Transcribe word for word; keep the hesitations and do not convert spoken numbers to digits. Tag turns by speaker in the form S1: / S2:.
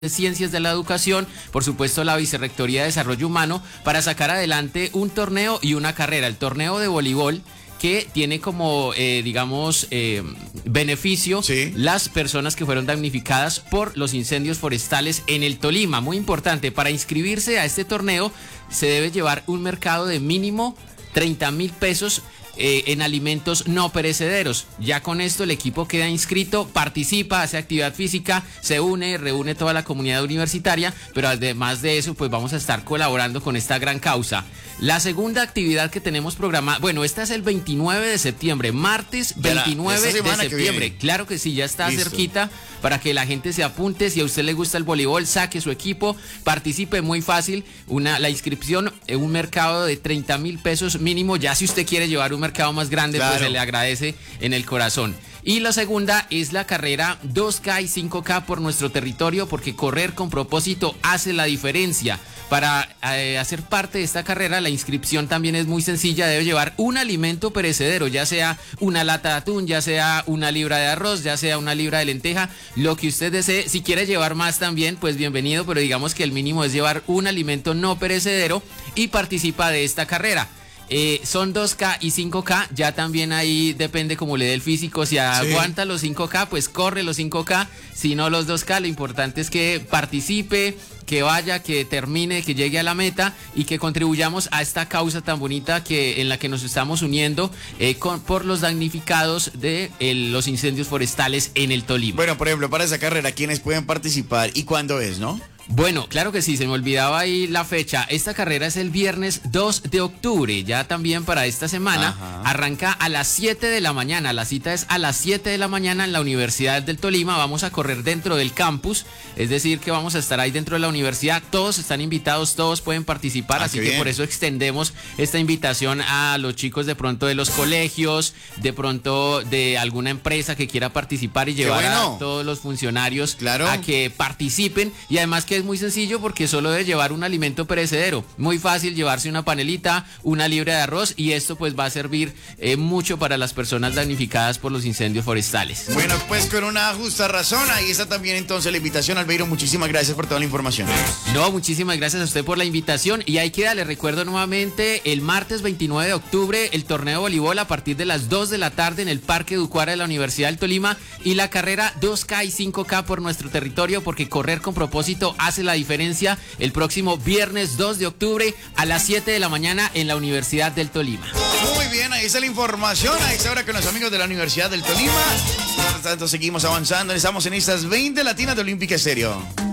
S1: de Ciencias de la Educación, por supuesto la Vicerrectoría de Desarrollo Humano, para sacar adelante un torneo y una carrera. El torneo de voleibol, que tiene como, eh, digamos, eh, beneficio
S2: sí.
S1: las personas que fueron damnificadas por los incendios forestales en el Tolima. Muy importante, para inscribirse a este torneo se debe llevar un mercado de mínimo treinta mil pesos eh, en alimentos no perecederos. Ya con esto el equipo queda inscrito, participa, hace actividad física, se une, reúne toda la comunidad universitaria, pero además de eso, pues vamos a estar colaborando con esta gran causa. La segunda actividad que tenemos programada, bueno, esta es el veintinueve de septiembre, martes veintinueve de septiembre. Claro que sí, ya está Listo. cerquita para que la gente se apunte. Si a usted le gusta el voleibol, saque su equipo, participe, muy fácil. Una, la inscripción en un mercado de treinta mil pesos mínimo. Ya si usted quiere llevar un mercado más grande, claro, pues se le agradece en el corazón. Y la segunda es la carrera dos K y cinco K por nuestro territorio, porque correr con propósito hace la diferencia. Para eh, hacer parte de esta carrera, la inscripción también es muy sencilla. Debe llevar un alimento perecedero, ya sea una lata de atún, ya sea una libra de arroz, ya sea una libra de lenteja, lo que usted desee. Si quiere llevar más también, pues bienvenido, pero digamos que el mínimo es llevar un alimento no perecedero y participa de esta carrera. Eh, son dos K y cinco K, ya también ahí depende como le dé el físico. Si aguanta sí. los cinco K, pues corre los cinco K, si no los dos K. Lo importante es que participe, que vaya, que termine, que llegue a la meta y que contribuyamos a esta causa tan bonita que en la que nos estamos uniendo eh, con, por los damnificados de eh, los incendios forestales en el Tolima.
S2: Bueno, por ejemplo, para esa carrera, ¿quiénes pueden participar y cuándo es, no?
S1: Bueno, claro que sí, se me olvidaba ahí la fecha. Esta carrera es el viernes dos de octubre, ya también para esta semana. Ajá. Arranca a las siete de la mañana, la cita es a las siete de la mañana en la Universidad del Tolima. Vamos a correr dentro del campus, es decir que vamos a estar ahí dentro de la universidad. Todos están invitados, todos pueden participar, ah, así que bien. Por eso extendemos esta invitación a los chicos de pronto de los colegios, de pronto de alguna empresa que quiera participar y llevar bueno. a todos los funcionarios claro. a que participen. Y además que es muy sencillo porque solo debe llevar un alimento perecedero. Muy fácil llevarse una panelita, una libra de arroz, y esto pues va a servir eh, mucho para las personas damnificadas por los incendios forestales.
S2: Bueno, pues con una justa razón, ahí está también entonces la invitación. Albeiro, muchísimas gracias por toda la información.
S1: No, muchísimas gracias a usted por la invitación, y ahí queda, le recuerdo nuevamente, el martes veintinueve de octubre, el torneo de voleibol a partir de las dos de la tarde en el Parque Educuara de la Universidad del Tolima, y la carrera dos K y cinco K por nuestro territorio, porque correr con propósito hace la diferencia, el próximo viernes dos de octubre a las siete de la mañana en la Universidad del Tolima.
S2: Muy bien, ahí está la información, ahí está ahora con los amigos de la Universidad del Tolima. Por tanto, seguimos avanzando, estamos en estas veinte Latinas de Olímpica Estéreo.